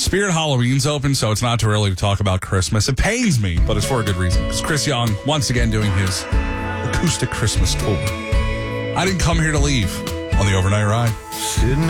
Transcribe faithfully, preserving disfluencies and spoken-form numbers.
Spirit Halloween's open, so it's not too early to talk about Christmas. It pains me, but it's for a good reason. Because Chris Young, once again, doing his acoustic Christmas tour. I didn't come here to leave on the overnight ride. Sitting